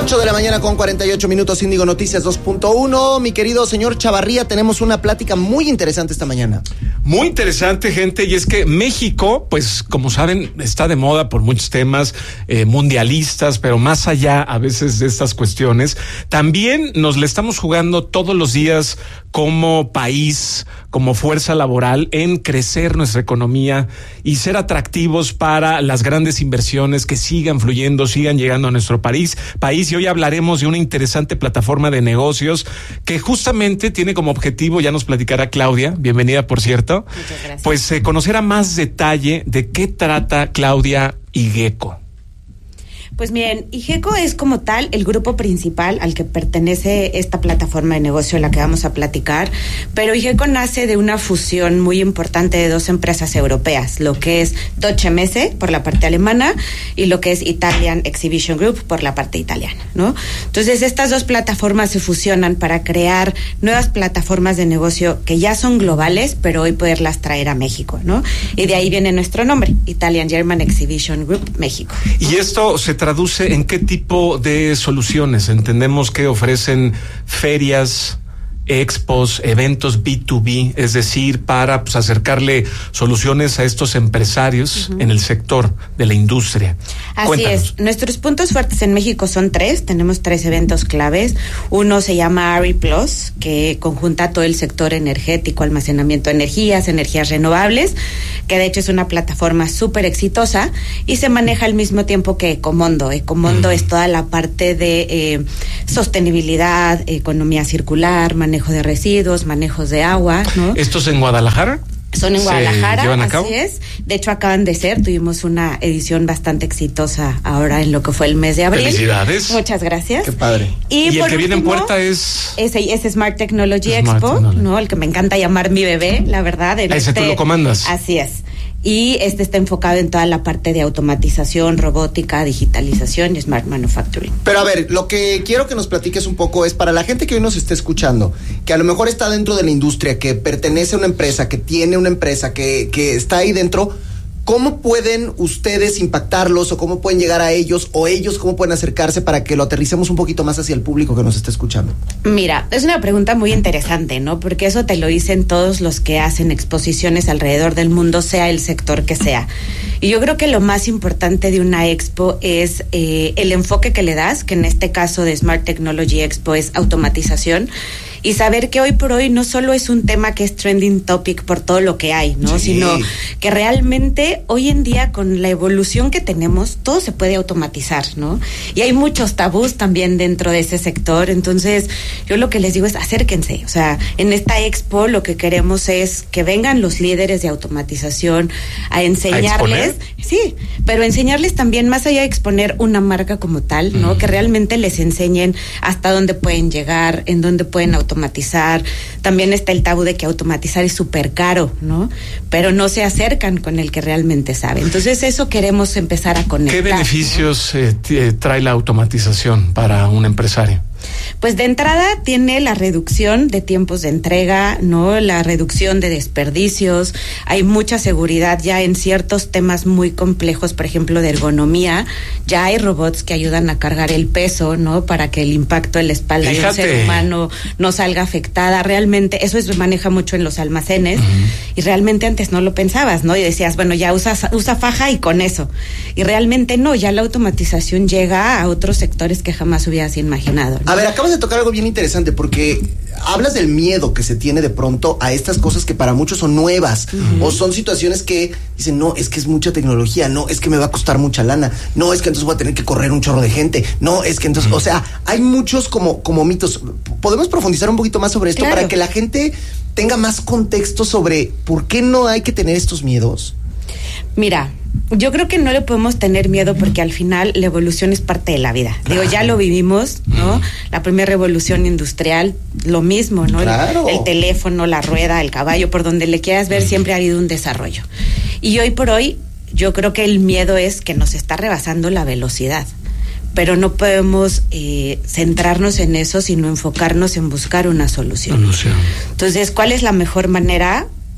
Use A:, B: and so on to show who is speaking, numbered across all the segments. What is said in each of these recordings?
A: 8 de la mañana con 48 minutos, Índigo Noticias 2.1. Mi querido señor Chavarría, tenemos una plática muy interesante esta mañana.
B: Muy interesante, gente, y es que México, pues, como saben, está de moda por muchos temas mundialistas, pero más allá a veces de estas cuestiones, también nos le estamos jugando todos los días como país, como fuerza laboral, en crecer nuestra economía y ser atractivos para las grandes inversiones que sigan fluyendo, sigan llegando a nuestro país. Y hoy hablaremos de una interesante plataforma de negocios que justamente tiene como objetivo, ya nos platicará Claudia, bienvenida por cierto.
C: Muchas gracias. Pues
B: conocer a más detalle de qué trata Claudia Igeco.
C: Pues miren, Igeco es como tal el grupo principal al que pertenece esta plataforma de negocio de la que vamos a platicar, pero Igeco nace de una fusión muy importante de dos empresas europeas, lo que es Deutsche Messe por la parte alemana y lo que es Italian Exhibition Group por la parte italiana, ¿no? Entonces estas dos plataformas se fusionan para crear nuevas plataformas de negocio que ya son globales, pero hoy poderlas traer a México, ¿no? Y de ahí viene nuestro nombre, Italian German Exhibition Group México.
B: Y esto se traduce en qué tipo de soluciones. Entendemos que ofrecen ferias, expos, eventos B2B, es decir, para acercarle soluciones a estos empresarios en el sector de la industria.
C: Así
B: Cuéntanos.
C: es. Nuestros puntos fuertes en México son tres. Tenemos 3 eventos claves. Uno se llama ARI Plus, que conjunta todo el sector energético, almacenamiento de energías renovables, que de hecho es una plataforma súper exitosa y se maneja al mismo tiempo que Ecomondo. Ecomondo es toda la parte de sostenibilidad, economía circular, manejo de residuos, manejos de agua, ¿no?
B: ¿Esto es en Guadalajara?
C: Son en Guadalajara,
B: ¿llevan a cabo?
C: así es. De hecho, acaban de ser, tuvimos una edición bastante exitosa ahora en lo que fue el mes de abril.
B: ¡Felicidades!
C: Muchas gracias.
A: Qué padre.
C: Y
B: el
C: por
B: que viene en
C: último,
B: puerta es...
C: Ese Smart Technology
B: Smart
C: Expo,
B: Technology.
C: ¿no? El que me encanta llamar mi bebé, la verdad.
B: Ese tú lo comandas.
C: Así es. Y está enfocado en toda la parte de automatización, robótica, digitalización y smart manufacturing.
A: Pero a ver, lo que quiero que nos platiques un poco es para la gente que hoy nos esté escuchando, que a lo mejor está dentro de la industria, que pertenece a una empresa, que tiene una empresa, que está ahí dentro, ¿cómo pueden ustedes impactarlos o cómo pueden llegar a ellos o ellos cómo pueden acercarse para que lo aterricemos un poquito más hacia el público que nos está escuchando?
C: Mira, es una pregunta muy interesante, ¿no? Porque eso te lo dicen todos los que hacen exposiciones alrededor del mundo, sea el sector que sea. Y yo creo que lo más importante de una expo es el enfoque que le das, que en este caso de Smart Technology Expo es automatización, y saber que hoy por hoy no solo es un tema que es trending topic por todo lo que hay, ¿no?
A: Sí.
C: Sino que realmente hoy en día con la evolución que tenemos, todo se puede automatizar, ¿no? Y hay muchos tabús también dentro de ese sector, entonces yo lo que les digo es acérquense, o sea, en esta expo lo que queremos es que vengan los líderes de automatización a enseñarles, sí, pero enseñarles también más allá de exponer una marca como tal, ¿no? Que realmente les enseñen hasta dónde pueden llegar, en dónde pueden automatizar. También está el tabú de que automatizar es súper caro, ¿no? Pero no se acercan con el que realmente sabe. Entonces eso queremos empezar a conectar.
B: ¿Qué beneficios trae la automatización para un empresario?
C: Pues de entrada tiene la reducción de tiempos de entrega, ¿no? La reducción de desperdicios, hay mucha seguridad ya en ciertos temas muy complejos, por ejemplo, de ergonomía, ya hay robots que ayudan a cargar el peso, ¿no? Para que el impacto de la espalda de un ser humano no salga afectada. Realmente, eso se maneja mucho en los almacenes, y realmente antes no lo pensabas, ¿no? Y decías, bueno, ya usa faja y con eso. Y realmente no, ya la automatización llega a otros sectores que jamás hubieras imaginado, ¿no?
A: A ver, acabas de tocar algo bien interesante porque hablas del miedo que se tiene de pronto a estas cosas que para muchos son nuevas o son situaciones que dicen, no, es que es mucha tecnología, no, es que me va a costar mucha lana, no, es que entonces voy a tener que correr un chorro de gente, no, es que entonces, o sea, hay muchos como mitos. ¿Podemos profundizar un poquito más sobre esto para que la gente tenga más contexto sobre por qué no hay que tener estos miedos?
C: Mira, yo creo que no le podemos tener miedo porque al final la evolución es parte de la vida. Digo, ya lo vivimos, ¿no? La primera revolución industrial, lo mismo, ¿no?
A: Claro.
C: El teléfono, la rueda, el caballo, por donde le quieras ver, siempre ha habido un desarrollo. Y hoy por hoy, yo creo que el miedo es que nos está rebasando la velocidad. Pero no podemos centrarnos en eso, sino enfocarnos en buscar una solución. Entonces, ¿cuál es la mejor manera?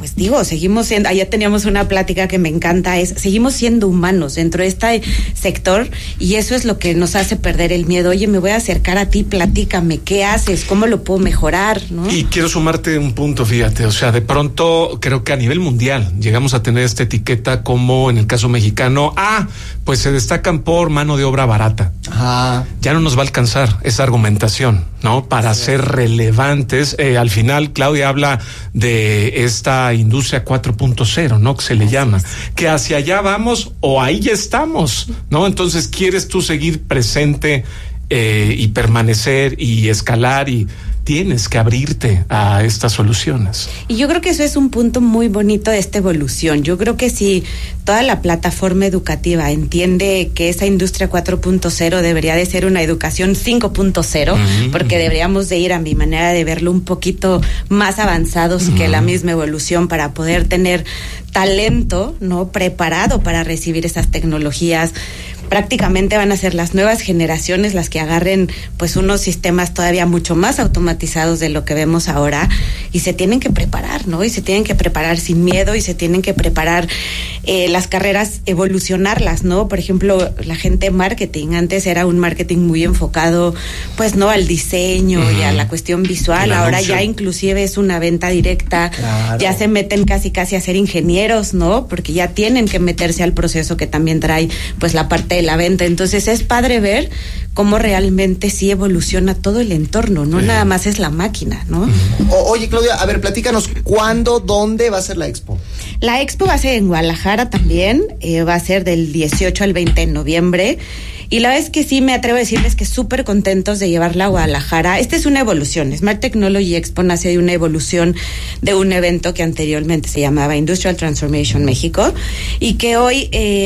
C: pues digo, seguimos siendo, allá teníamos una plática que me encanta, seguimos siendo humanos dentro de este sector, y eso es lo que nos hace perder el miedo. Oye, me voy a acercar a ti, platícame, ¿qué haces? ¿Cómo lo puedo mejorar? ¿No?
B: Y quiero sumarte un punto, fíjate, o sea, de pronto creo que a nivel mundial llegamos a tener esta etiqueta como en el caso mexicano, pues se destacan por mano de obra barata. Ya no nos va a alcanzar esa argumentación, ¿no? Para ser relevantes. Al final, Claudia habla de esta industria 4.0, ¿no? Que se le llama, que hacia allá vamos o ahí ya estamos, ¿no? Entonces, ¿quieres tú seguir presente y permanecer y escalar, y tienes que abrirte a estas soluciones?
C: Y yo creo que eso es un punto muy bonito de esta evolución. Yo creo que si toda la plataforma educativa entiende que esa industria 4.0 debería de ser una educación 5.0, porque deberíamos de ir, a mi manera de verlo, un poquito más avanzados que la misma evolución, para poder tener talento, ¿no?, preparado para recibir esas tecnologías. Prácticamente van a ser las nuevas generaciones las que agarren pues unos sistemas todavía mucho más automatizados de lo que vemos ahora, y se tienen que preparar, ¿no? Y se tienen que preparar sin miedo, y se tienen que preparar las carreras, evolucionarlas, ¿no? Por ejemplo, la gente de marketing, antes era un marketing muy enfocado pues no al diseño y a la cuestión visual, ahora ya inclusive es una venta directa, ya se meten casi a ser ingenieros, ¿no? Porque ya tienen que meterse al proceso que también trae pues la parte de la venta. Entonces es padre ver cómo realmente sí evoluciona todo el entorno, no nada más es la máquina, ¿no?
A: Oye, Claudia, a ver, platícanos, ¿cuándo, dónde va a ser la expo?
C: La expo va a ser en Guadalajara también, va a ser del 18 al 20 de noviembre. Y la verdad es que sí me atrevo a decirles que súper contentos de llevarla a Guadalajara. Esta es una evolución. Smart Technology Expo nace de una evolución de un evento que anteriormente se llamaba Industrial Transformation México, y que hoy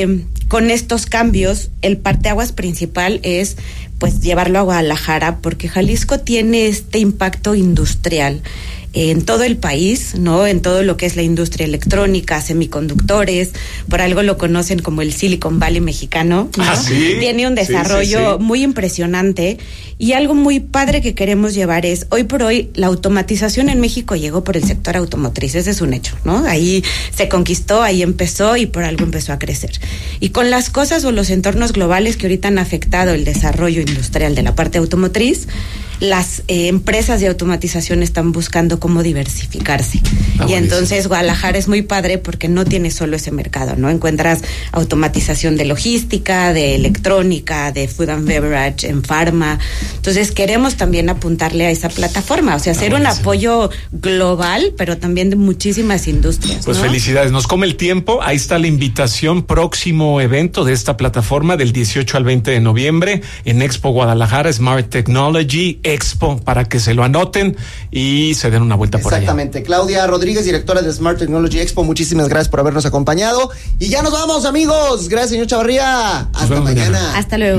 C: con estos cambios el parteaguas principal es pues llevarlo a Guadalajara, porque Jalisco tiene este impacto industrial en todo el país, ¿no? En todo lo que es la industria electrónica, semiconductores, por algo lo conocen como el Silicon Valley mexicano, ¿no?
B: ¿Sí?
C: Tiene un desarrollo muy impresionante, y algo muy padre que queremos llevar es, hoy por hoy, la automatización en México llegó por el sector automotriz, ese es un hecho, ¿no? Ahí se conquistó, ahí empezó, y por algo empezó a crecer. Y con las cosas o los entornos globales que ahorita han afectado el desarrollo industrial de la parte automotriz, las empresas de automatización están buscando cómo diversificarse. Y entonces Guadalajara es muy padre porque no tiene solo ese mercado, ¿no? Encuentras automatización de logística, de electrónica, de food and beverage, en pharma. Entonces queremos también apuntarle a esa plataforma, o sea, hacer un apoyo global, pero también de muchísimas industrias,
B: Pues
C: ¿no?
B: felicidades, nos come el tiempo. Ahí está la invitación, próximo evento de esta plataforma del 18 al 20 de noviembre en Expo Guadalajara, Smart Technology Expo, para que se lo anoten y se den una vuelta por allá.
A: Exactamente. Claudia Rodríguez, directora de Smart Technology Expo, muchísimas gracias por habernos acompañado. Y ya nos vamos, amigos. Gracias, señor Chavarría. Hasta mañana.
C: Hasta luego.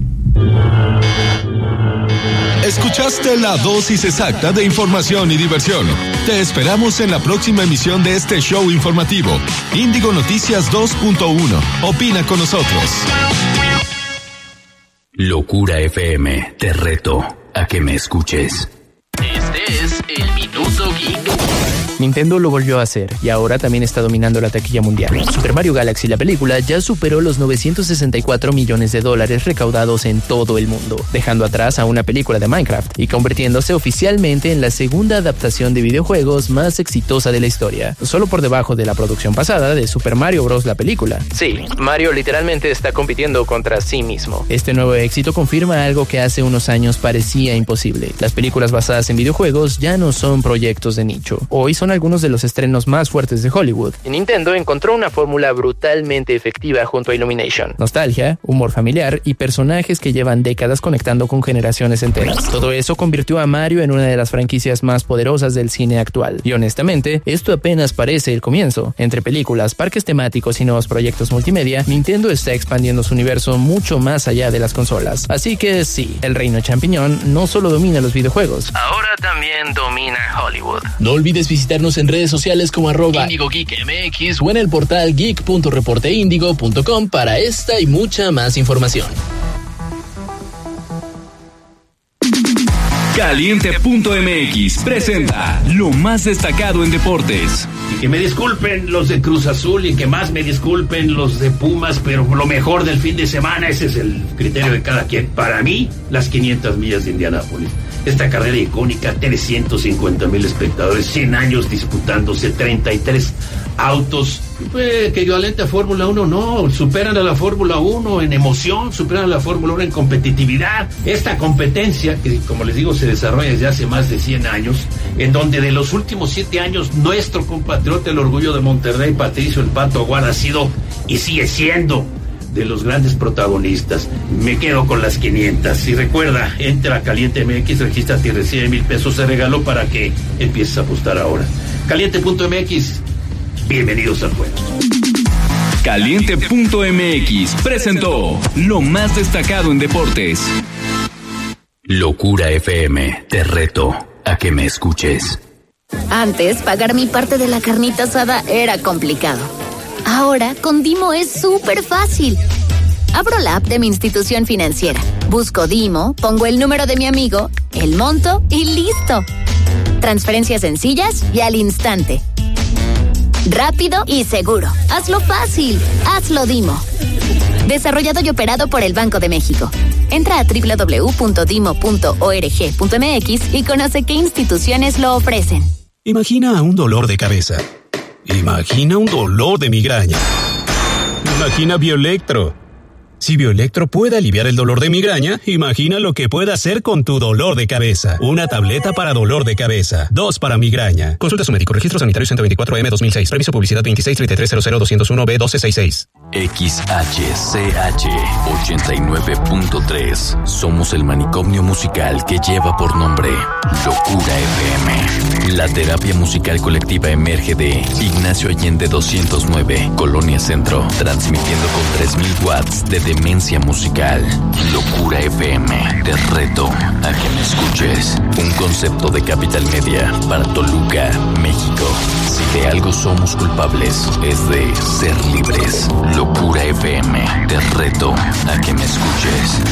D: Escuchaste la dosis exacta de información y diversión. Te esperamos en la próxima emisión de este show informativo, Índigo Noticias 2.1. Opina con nosotros.
E: Locura FM, te reto a que me escuches. Este es el Minuto Geek.
F: Nintendo lo volvió a hacer y ahora también está dominando la taquilla mundial. Super Mario Galaxy, la película, ya superó los $964 millones recaudados en todo el mundo, dejando atrás a una película de Minecraft y convirtiéndose oficialmente en la segunda adaptación de videojuegos más exitosa de la historia, solo por debajo de la producción pasada de Super Mario Bros. La película. Sí, Mario literalmente está compitiendo contra sí mismo. Este nuevo éxito confirma algo que hace unos años parecía imposible. Las películas basadas en videojuegos ya no son proyectos de nicho. Hoy son algunos de los estrenos más fuertes de Hollywood. Y Nintendo encontró una fórmula brutalmente efectiva junto a Illumination. Nostalgia, humor familiar y personajes que llevan décadas conectando con generaciones enteras. Todo eso convirtió a Mario en una de las franquicias más poderosas del cine actual. Y honestamente, esto apenas parece el comienzo. Entre películas, parques temáticos y nuevos proyectos multimedia, Nintendo está expandiendo su universo mucho más allá de las consolas. Así que sí, el reino champiñón no solo domina los videojuegos, ahora también domina Hollywood.
G: No olvides visitarnos en redes sociales como @IndigoGeekMX o en el portal geek.reporteindigo.com para esta y mucha más información.
D: Caliente.mx presenta lo más destacado en deportes.
H: Y que me disculpen los de Cruz Azul y que más me disculpen los de Pumas, pero lo mejor del fin de semana, ese es el criterio de cada quien. Para mí, las 500 millas de Indianápolis. Esta carrera icónica, 350,000 espectadores, 100 años disputándose, 33 autos, que equivalente a Fórmula 1, no, superan a la Fórmula 1 en emoción, superan a la Fórmula 1 en competitividad. Esta competencia, que como les digo, se desarrolla desde hace más de 100 años, en donde de los últimos 7 años, nuestro compatriota, el orgullo de Monterrey, Patricio el Pato Aguad, ha sido y sigue siendo de los grandes protagonistas. Me quedo con las 500. Y recuerda, entra a Caliente MX, regístrate y recibe $1,000 de regalo para que empieces a apostar ahora. Caliente.mx, bienvenidos al juego.
D: Caliente.mx presentó lo más destacado en deportes.
E: Locura FM, te reto a que me escuches.
I: Antes, pagar mi parte de la carnita asada era complicado. Ahora, con Dimo es súper fácil. Abro la app de mi institución financiera, busco Dimo, pongo el número de mi amigo, el monto y listo. Transferencias sencillas y al instante. Rápido y seguro. Hazlo fácil. Hazlo Dimo. Desarrollado y operado por el Banco de México. Entra a www.dimo.org.mx y conoce qué instituciones lo ofrecen.
J: Imagina un dolor de cabeza. Imagina un dolor de migraña. Imagina Bioelectro. Si Bioelectro puede aliviar el dolor de migraña, imagina lo que puede hacer con tu dolor de cabeza. Una tableta para dolor de cabeza, 2 para migraña. Consulta a su médico. Registro sanitario 124M 2006. Reviso publicidad 2633000201B1266.
E: XHCH 89.3. Somos el manicomio musical que lleva por nombre Locura FM. La terapia musical colectiva emerge de Ignacio Allende 209, Colonia Centro, transmitiendo con 3,000 watts de demencia musical. Locura FM, te reto a que me escuches. Un concepto de Capital Media para Toluca, México. Si de algo somos culpables, es de ser libres. Locura FM, te reto a que me escuches.